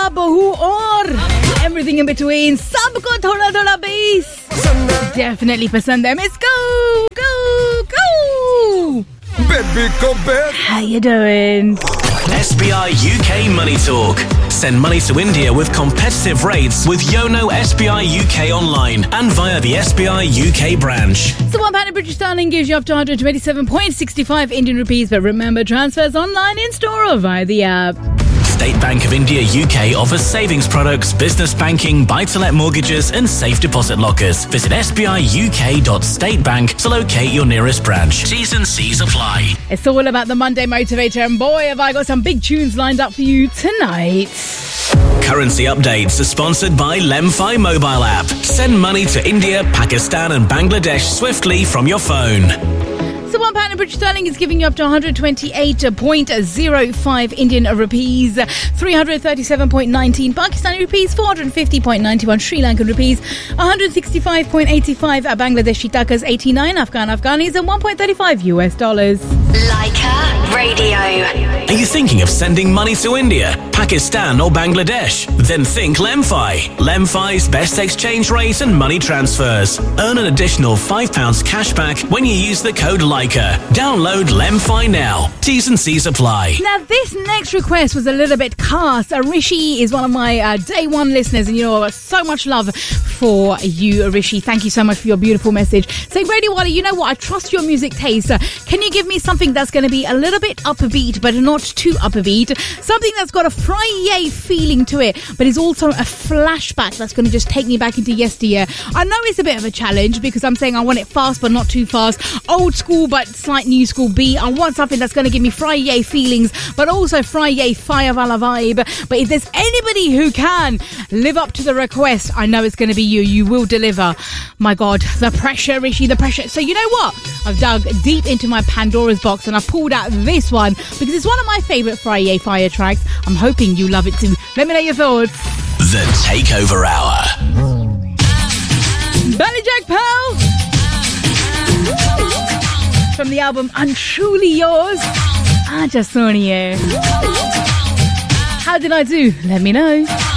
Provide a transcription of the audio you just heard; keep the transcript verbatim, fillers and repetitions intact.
Sab Hu Aur, everything in between. Sabko thoda thoda bass. Definitely pasand hai. Let's go, go, go. Baby, go back. How you doing? S B I U K Money Talk. Send money to India with competitive rates with Yono S B I U K online and via the S B I U K branch. So one pound in British sterling gives you up to one hundred twenty-seven point six five Indian rupees. But remember, transfers online, in store or via the app. State Bank of India U K offers savings products, business banking, buy-to-let mortgages and safe deposit lockers. Visit s b i u k dot state bank to locate your nearest branch. T's and C's apply. It's all about the Monday Motivator, and boy, have I got some big tunes lined up for you tonight. Currency updates are sponsored by Lemfi mobile app. Send money to India, Pakistan and Bangladesh swiftly from your phone. So one pound in British sterling is giving you up to one hundred twenty-eight point zero five Indian rupees, three hundred thirty-seven point one nine Pakistani rupees, four hundred fifty point nine one Sri Lankan rupees, one hundred sixty-five point eight five Bangladeshi takas, eighty-nine Afghan Afghanis and one point three five U S dollars. Leica Radio. Are you thinking of sending money to India, Pakistan or Bangladesh? Then think Lemfi. Lemfi's best exchange rate and money transfers. Earn an additional five pounds cash back when you use the code Leica. Download Lemfi now. T's and C's apply. Now this next request was a little bit cast. Uh, Rishi is one of my uh, day one listeners, and you know, so much love for you, Rishi. Thank you so much for your beautiful message. Saying, Radio Wally, you know what? I trust your music taste. Uh, can you give me something that's going to be a little bit upbeat, but not too upbeat? Something that's got a Friday feeling to it, but is also a flashback that's going to just take me back into yesteryear. I know it's a bit of a challenge because I'm saying I want it fast, but not too fast. Old school, but slight new school beat. I want something that's going to give me Friday feelings, but also Friday fire vala vibe. But if there's anybody who can live up to the request, I know it's going to be you. You will deliver. My God, the pressure, Rishi, the pressure. So you know what? I've dug deep into my Pandora's box and I've pulled out this one because it's one of my favourite Friday fire tracks. I'm hoping you love it too. Let me know your thoughts. The Takeover Hour. Belly Jack Pal. From the album Untruly Yours. I just saw you. How did I do? Let me know.